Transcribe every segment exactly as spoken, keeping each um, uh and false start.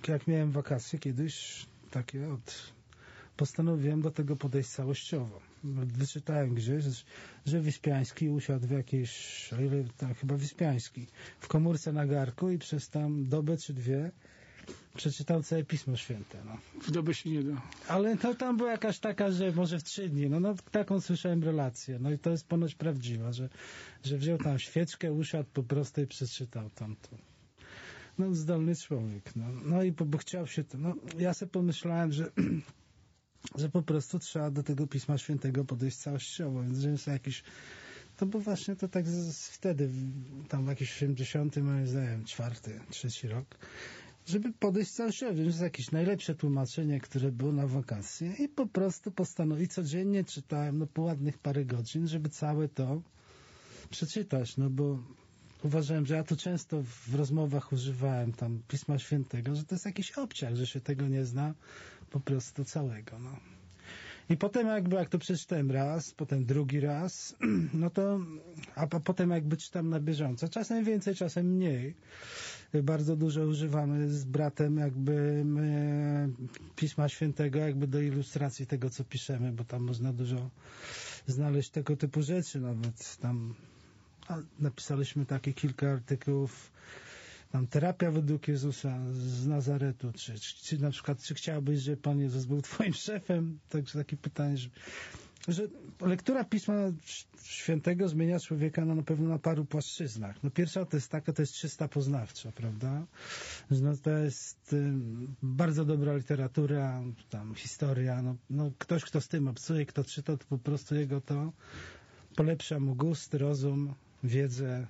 jak miałem wakacje kiedyś, takie od... postanowiłem do tego podejść całościowo. Wyczytałem gdzieś, że Wyspiański usiadł w jakiejś, tam chyba Wyspiański, w komórce na garku i przez tam dobę czy dwie przeczytał całe Pismo Święte. No. W dobę się nie da. Ale to tam była jakaś taka, że może w trzy dni. No, no taką słyszałem relację. No i to jest ponoć prawdziwa, że, że wziął tam świeczkę, usiadł po prostu i przeczytał tamto. No zdolny człowiek. No, no i bo, bo chciał się to. No, ja sobie pomyślałem, że że po prostu trzeba do tego Pisma Świętego podejść całościowo, więc że jest jakiś, to było właśnie to tak z, wtedy, tam w jakiś osiemdziesiątym, moim zdaniem, czwarty, trzeci rok, żeby podejść całościowo, więc jest jakieś najlepsze tłumaczenie, które było na wakacje i po prostu postanowić, codziennie czytałem, no po ładnych parę godzin, żeby całe to przeczytać, no bo uważałem, że ja tu często w rozmowach używałem tam Pisma Świętego, że to jest jakiś obciach, że się tego nie zna po prostu całego. No. I potem jakby, jak to przeczytałem raz, potem drugi raz, no to, a, a potem jakby czytam na bieżąco. Czasem więcej, czasem mniej. Bardzo dużo używamy z bratem jakby my, Pisma Świętego jakby do ilustracji tego, co piszemy, bo tam można dużo znaleźć tego typu rzeczy, nawet tam a napisaliśmy takie kilka artykułów, tam terapia według Jezusa z Nazaretu, czy, czy, czy na przykład, czy chciałbyś, żeby Pan Jezus był twoim szefem? Także takie pytanie, że, że lektura Pisma Świętego zmienia człowieka no, na pewno na paru płaszczyznach. No pierwsza to jest taka, to jest czysta poznawcza, prawda? No, to jest y, bardzo dobra literatura, tam historia, no, no ktoś, kto z tym obcuje, kto czyta, to po prostu jego to polepsza mu gust, rozum, wiedzę.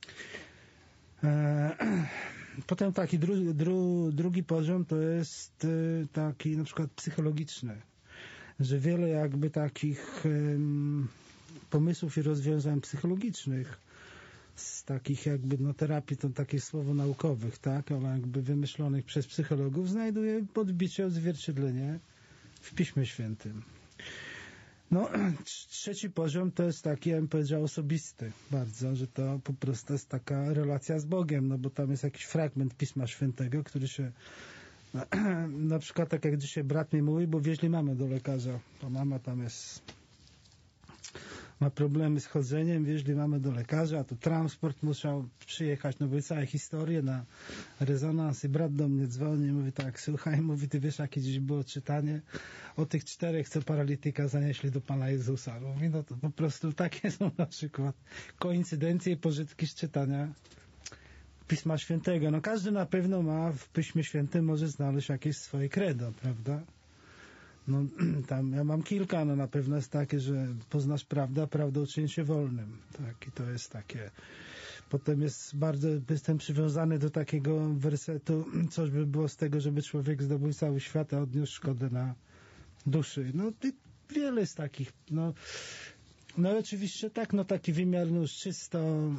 Potem taki dru, dru, drugi poziom to jest taki na przykład psychologiczny, że wiele jakby takich um, pomysłów i rozwiązań psychologicznych z takich jakby no terapii, to takie słowo naukowych, tak, ale jakby wymyślonych przez psychologów znajduje podbicie, odzwierciedlenie w Piśmie Świętym. No, trzeci poziom to jest taki, ja bym powiedział, osobisty bardzo, że to po prostu jest taka relacja z Bogiem, no bo tam jest jakiś fragment Pisma Świętego, który się na, na przykład tak jak dzisiaj brat mi mówi, bo wieźli mamę do lekarza, to mama tam jest ma problemy z chodzeniem, wieźli mamę do lekarza, a tu transport musiał przyjechać, no były całe historie na rezonans i brat do mnie dzwoni, mówi tak, słuchaj, mówi, ty wiesz, jakie dziś było czytanie o tych czterech, co paralityka zanieśli do Pana Jezusa. Mówi, no to po prostu takie są na przykład koincydencje i pożytki z czytania Pisma Świętego. No każdy na pewno ma w Piśmie Świętym, może znaleźć jakieś swoje credo, prawda? No tam ja mam kilka, no na pewno jest takie, że poznasz prawdę, a prawda uczyni się wolnym. Tak, i to jest takie. Potem jest bardzo, jestem przywiązany do takiego wersetu, coś by było z tego, żeby człowiek zdobył cały świat, a odniósł szkodę na duszy. No i wiele jest takich, no, no oczywiście tak, no taki wymiar, no już czysto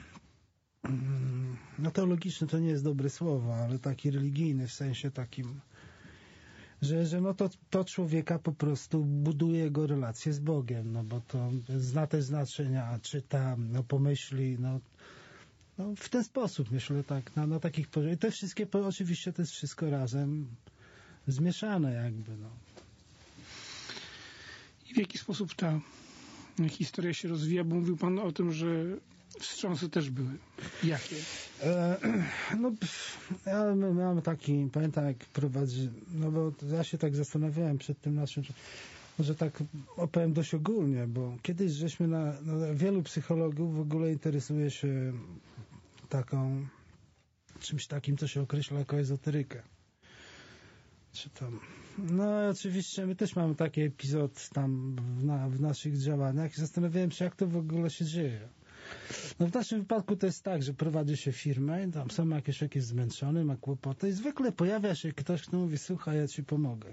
no teologiczny to nie jest dobre słowo, ale taki religijny w sensie takim, że, że no to, to człowieka po prostu buduje jego relację z Bogiem, no bo to zna te znaczenia, czyta, no pomyśli, no, no w ten sposób myślę, tak, na, na takich poziomach. I te wszystkie, oczywiście to jest wszystko razem zmieszane jakby, no. I w jaki sposób ta historia się rozwija, bo mówił Pan o tym, że wstrząsy też były. Jakie? E, no, ja miałem taki, pamiętam jak prowadzi, no bo ja się tak zastanawiałem przed tym naszym, że tak opowiem dość ogólnie, bo kiedyś żeśmy na, no, wielu psychologów w ogóle interesuje się taką, czymś takim, co się określa jako ezoterykę. Czy tam, no oczywiście my też mamy taki epizod tam w, na, w naszych działaniach i zastanawiałem się, jak to w ogóle się dzieje. No w naszym wypadku to jest tak, że prowadzi się firmę i tam są jakieś, jakieś zmęczony, ma kłopoty i zwykle pojawia się ktoś, kto mówi, słuchaj, ja ci pomogę.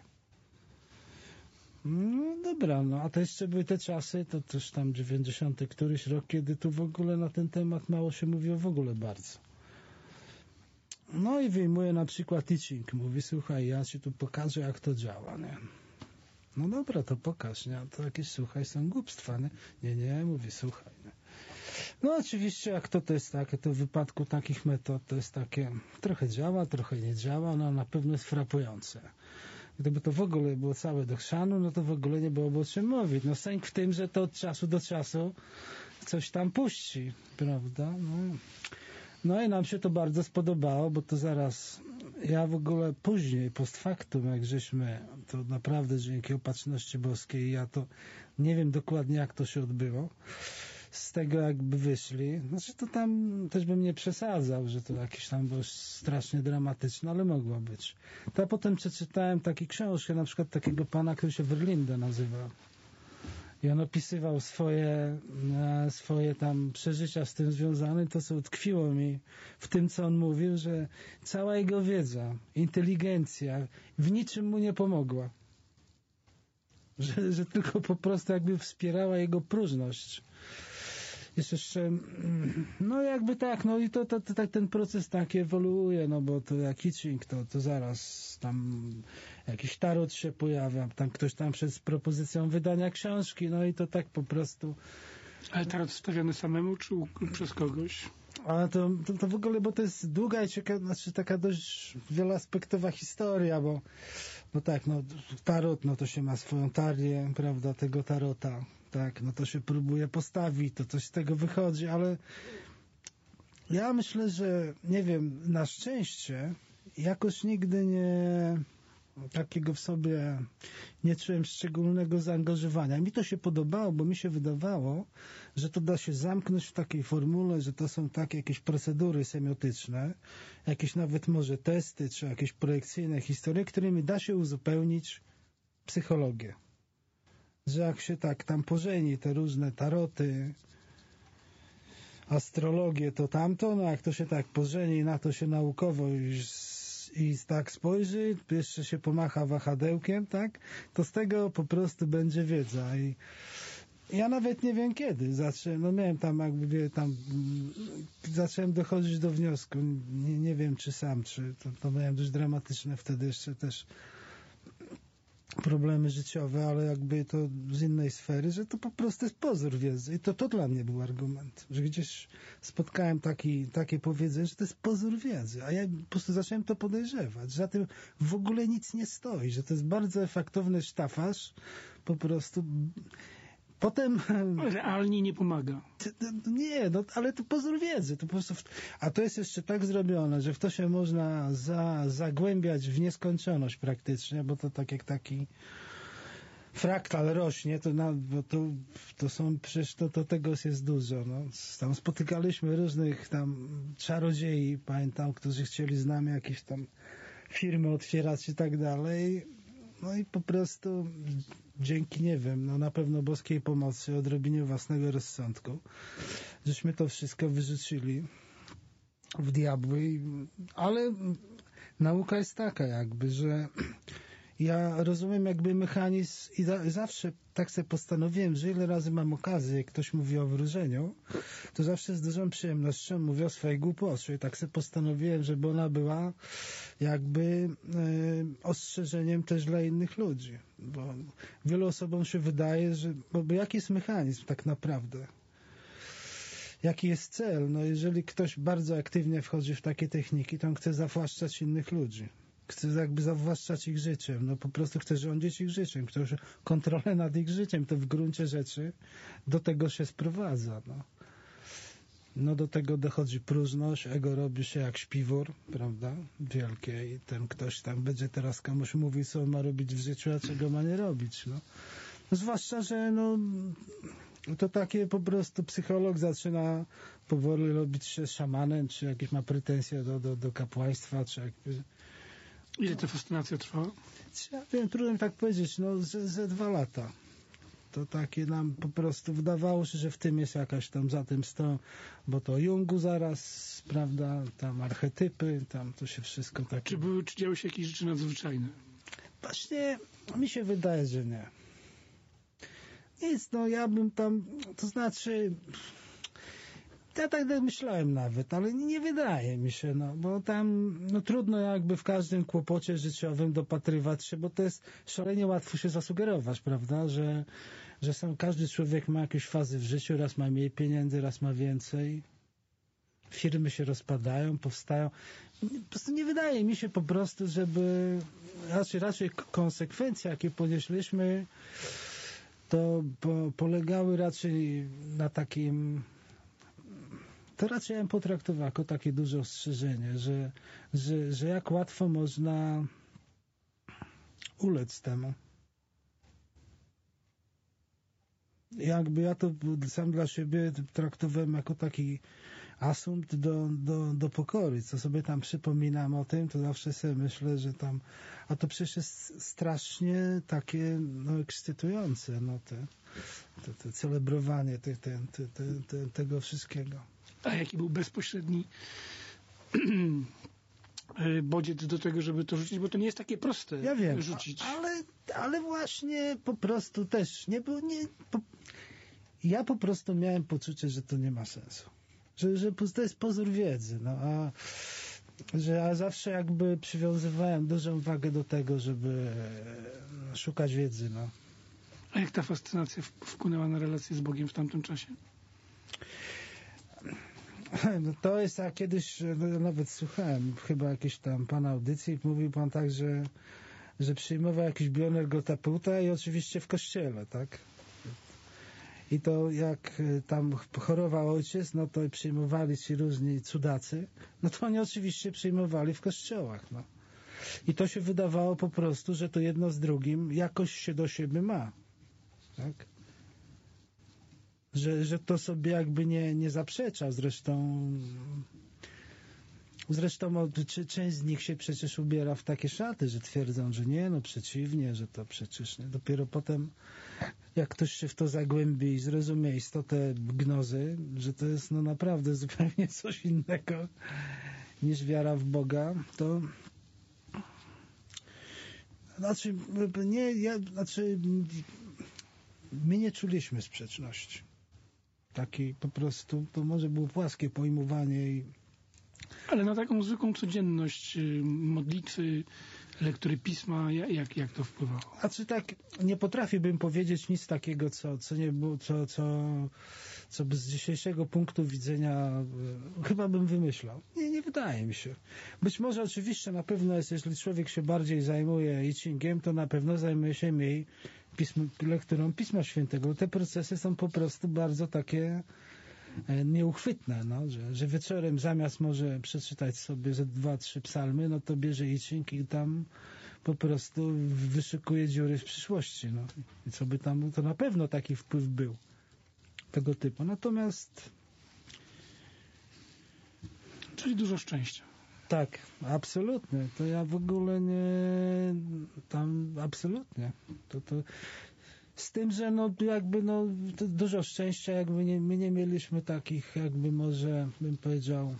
No dobra, no a to jeszcze były te czasy, to też tam dziewięćdziesiąty któryś rok, kiedy tu w ogóle na ten temat mało się mówiło w ogóle bardzo. No i wyjmuje na przykład teaching, mówi, słuchaj, ja ci tu pokażę, jak to działa, nie? No dobra, to pokaż, nie? To jakieś, słuchaj, są głupstwa, nie? Nie, nie, mówi, słuchaj, nie? No oczywiście, jak to, to jest takie, to w wypadku takich metod to jest takie, trochę działa, trochę nie działa, no na pewno jest frapujące. Gdyby to w ogóle było całe do chrzanu, no to w ogóle nie byłoby o czym mówić. No sęk w tym, że to od czasu do czasu coś tam puści, prawda? No, no i nam się to bardzo spodobało, bo to zaraz, ja w ogóle później, post factum, jak żeśmy, to naprawdę dzięki Opatrzności Boskiej, ja to nie wiem dokładnie, jak to się odbyło, z tego jakby wyszli, znaczy to tam też bym nie przesadzał, że to jakieś tam było strasznie dramatyczne, ale mogło być. To ja potem przeczytałem taką książkę, na przykład takiego pana, który się Verlinde nazywa. I on opisywał swoje, swoje tam przeżycia z tym związane. To, co utkwiło mi w tym, co on mówił, że cała jego wiedza, inteligencja w niczym mu nie pomogła. Że, że tylko po prostu jakby wspierała jego próżność. Jest jeszcze, no jakby tak, no i to, to, to tak ten proces tak ewoluuje, no bo to jak I Ching, to, to zaraz tam jakiś tarot się pojawia, tam ktoś tam przed propozycją wydania książki, no i to tak po prostu. Ale tarot stawiany samemu, czy przez kogoś? Ale to, to, to w ogóle, bo to jest długa i ciekawa, znaczy taka dość wieloaspektowa historia, bo, bo tak, no tarot, no to się ma swoją tarię, prawda, tego tarota. Tak, no to się próbuje postawić, to coś z tego wychodzi, ale ja myślę, że nie wiem, na szczęście jakoś nigdy nie takiego w sobie nie czułem szczególnego zaangażowania. Mi to się podobało, bo mi się wydawało, że to da się zamknąć w takiej formule, że to są takie jakieś procedury semiotyczne, jakieś nawet może testy, czy jakieś projekcyjne historie, którymi da się uzupełnić psychologię. Że jak się tak tam pożeni te różne taroty, astrologię, to tamto, no jak to się tak pożeni, na to się naukowo już i tak spojrzy, jeszcze się pomacha wahadełkiem, tak, to z tego po prostu będzie wiedza. I ja nawet nie wiem kiedy zacząłem, no miałem tam jakby tam, zacząłem dochodzić do wniosku, nie, nie wiem czy sam, czy to, to miałem dość dramatyczne wtedy jeszcze też problemy życiowe, ale jakby to z innej sfery, że to po prostu jest pozór wiedzy. I to, to dla mnie był argument, że gdzieś spotkałem taki, takie powiedzenie, że to jest pozór wiedzy, a ja po prostu zacząłem to podejrzewać, że za tym w ogóle nic nie stoi, że to jest bardzo efektowny sztafaż, po prostu. Potem... Realnie nie pomaga. Nie, no ale to pozór wiedzy. To po prostu w... A to jest jeszcze tak zrobione, że w to się można za, zagłębiać w nieskończoność praktycznie, bo to tak jak taki fraktal rośnie, to, na, bo to, to są przecież to, to tego jest dużo. No. Tam spotykaliśmy różnych tam czarodziei, pamiętam, którzy chcieli z nami jakieś tam firmy otwierać i tak dalej. No i po prostu dzięki, nie wiem, no na pewno boskiej pomocy, odrobinie własnego rozsądku, żeśmy to wszystko wyrzucili w diabły, ale nauka jest taka jakby, że ja rozumiem jakby mechanizm i za, zawsze tak sobie postanowiłem, że ile razy mam okazję, jak ktoś mówi o wróżeniu, to zawsze z dużą przyjemnością mówię o swojej głupocie. I tak sobie postanowiłem, żeby ona była jakby y, ostrzeżeniem też dla innych ludzi. Bo wielu osobom się wydaje, że bo, bo jaki jest mechanizm tak naprawdę? Jaki jest cel? No jeżeli ktoś bardzo aktywnie wchodzi w takie techniki, to on chce zawłaszczać innych ludzi. Chce jakby zawłaszczać ich życiem. No po prostu chce rządzić ich życiem. Chce kontrolę nad ich życiem. To w gruncie rzeczy do tego się sprowadza. No, no do tego dochodzi próżność. Ego robi się jak śpiwór, prawda? Wielkie. I ten ktoś tam będzie teraz komuś mówił, co on ma robić w życiu, a czego ma nie robić. No. No zwłaszcza, że no to takie po prostu psycholog zaczyna powoli robić się szamanem, czy jakieś ma pretensje do, do, do kapłaństwa, czy jakby... Ile ta fascynacja trwała? Ja wiem, trudno mi tak powiedzieć, no ze, ze dwa lata. To takie nam po prostu wydawało się, że w tym jest jakaś tam za tym sto, bo to Jungu zaraz, prawda, tam archetypy, tam to się wszystko tak... Czy były, czy działy się jakieś rzeczy nadzwyczajne? Właśnie mi się wydaje, że nie. Nic, no ja bym tam, to znaczy... Ja tak myślałem nawet, ale nie wydaje mi się, no, bo tam no, trudno jakby w każdym kłopocie życiowym dopatrywać się, bo to jest szalenie łatwo się zasugerować, prawda, że że są, każdy człowiek ma jakieś fazy w życiu, raz ma mniej pieniędzy, raz ma więcej. Firmy się rozpadają, powstają. Po prostu nie wydaje mi się po prostu, żeby raczej, raczej konsekwencje, jakie ponieśliśmy, to po, polegały raczej na takim, to raczej ja bym potraktował jako takie duże ostrzeżenie, że, że, że jak łatwo można ulec temu. Jakby ja to sam dla siebie traktowałem jako taki asumpt do, do, do pokory. Co sobie tam przypominam o tym, to zawsze sobie myślę, że tam, a to przecież jest strasznie takie no, ekscytujące, no, te, te, te celebrowanie te, te, te, te, te, tego wszystkiego. A jaki był bezpośredni bodziec do tego, żeby to rzucić, bo to nie jest takie proste ja wiem, rzucić. Ale, ale właśnie po prostu też nie było, nie, po, ja po prostu miałem poczucie, że to nie ma sensu. Że, że to jest pozór wiedzy, no a że ja zawsze jakby przywiązywałem dużą wagę do tego, żeby szukać wiedzy, no. A jak ta fascynacja wpłynęła na relacje z Bogiem w tamtym czasie? No to jest, a kiedyś no, nawet słuchałem chyba jakiejś tam pana audycji, mówił pan tak, że, że przyjmował jakiś bioner Gotaputa i oczywiście w kościele, tak? I to jak tam chorował ojciec, no to przyjmowali ci różni cudacy, no to oni oczywiście przyjmowali w kościołach, no. I to się wydawało po prostu, że to jedno z drugim jakoś się do siebie ma, tak? Że, że to sobie jakby nie, nie zaprzecza. Zresztą zresztą czy, część z nich się przecież ubiera w takie szaty, że twierdzą, że nie, no przeciwnie, że to przecież nie. Dopiero potem jak ktoś się w to zagłębi i zrozumie istotę gnozy, że to jest no naprawdę zupełnie coś innego niż wiara w Boga, to znaczy nie, ja, znaczy my nie czuliśmy sprzeczności. Taki po prostu, to może było płaskie pojmowanie. I... Ale na taką zwykłą codzienność modlitwy, lektury pisma, jak, jak to wpływało? Znaczy tak, nie potrafiłbym powiedzieć nic takiego, co, co nie było, co, co, co by z dzisiejszego punktu widzenia chyba bym wymyślał. Nie, nie wydaje mi się. Być może oczywiście na pewno jest, jeśli człowiek się bardziej zajmuje I Chingiem, to na pewno zajmuje się mniej pism, lekturą Pisma Świętego. Te procesy są po prostu bardzo takie nieuchwytne, no, że, że wieczorem zamiast może przeczytać sobie ze dwa, trzy psalmy, no to bierze I Ching i tam po prostu wyszukuje dziury w przyszłości. No. I co by tam, to na pewno taki wpływ był tego typu. Natomiast czyli dużo szczęścia. Tak, absolutnie. To ja w ogóle nie tam absolutnie. To, to z tym, że no jakby no dużo szczęścia, jakby nie, my nie mieliśmy takich jakby może bym powiedział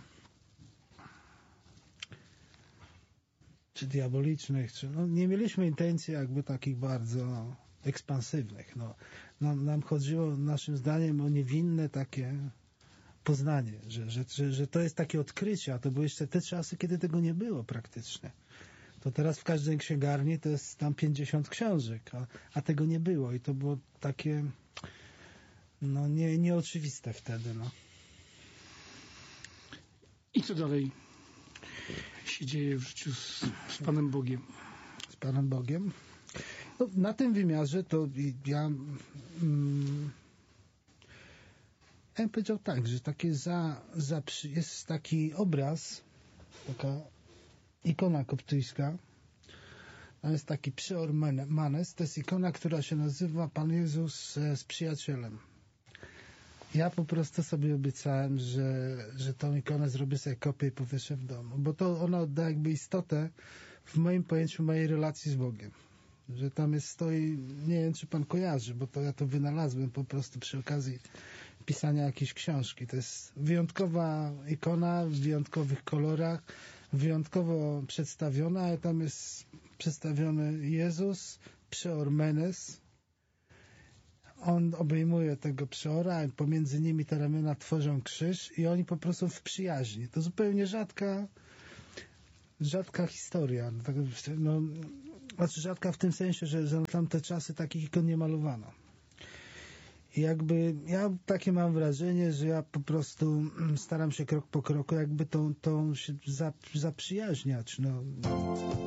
czy diabolicznych, czy no nie mieliśmy intencji jakby takich bardzo ekspansywnych. No, nam, nam chodziło naszym zdaniem o niewinne takie poznanie, że, że, że, że to jest takie odkrycie, a to były jeszcze te czasy, kiedy tego nie było praktycznie. To teraz w każdej księgarni to jest tam pięćdziesiąt książek, a, a tego nie było i to było takie no nie, nieoczywiste wtedy. No. I co dalej się dzieje w życiu z, z Panem Bogiem? Z Panem Bogiem? No, na tym wymiarze to ja mm, ja bym powiedział tak, że takie za, za, jest taki obraz, taka ikona koptyjska, to jest taki Przyor Manes, to jest ikona, która się nazywa Pan Jezus z przyjacielem. Ja po prostu sobie obiecałem, że, że tą ikonę zrobię sobie kopię i powieszę w domu, bo to ona odda jakby istotę w moim pojęciu mojej relacji z Bogiem. Że tam jest stoi, nie wiem czy pan kojarzy, bo to ja to wynalazłem po prostu przy okazji pisania jakiejś książki. To jest wyjątkowa ikona w wyjątkowych kolorach, wyjątkowo przedstawiona, ale tam jest przedstawiony Jezus, Przyor Menes. On obejmuje tego przeora, a pomiędzy nimi te ramiona tworzą krzyż i oni po prostu w przyjaźni. To zupełnie rzadka rzadka historia. No, znaczy rzadka w tym sensie, że, że na tamte czasy takich ikon nie malowano. I jakby ja takie mam wrażenie, że ja po prostu staram się krok po kroku jakby tą, tą się zaprzyjaźniać. No.